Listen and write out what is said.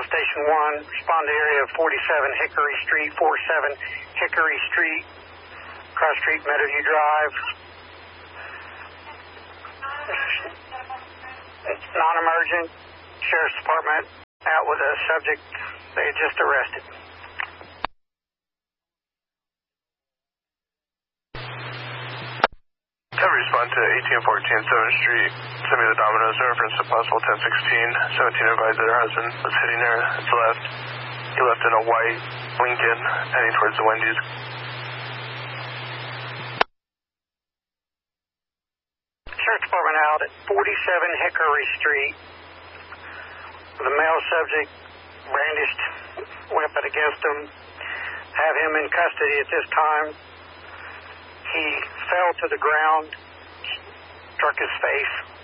Station 1, respond to area of 47 Hickory Street, 47 Hickory Street, Cross Street, Meadowview Drive. It's non-emergent. Sheriff's Department out with a subject they had just arrested. Have respond to 1814 7th Street. Send me the Domino's in reference to possible 1016. 17 advised that her husband was hitting her at the left. He left in a white Lincoln heading towards the Wendy's. Sheriff's Department out at 47 Hickory Street. The male subject brandished weapon against him. Have him in custody at this time. He fell to the ground, struck his face.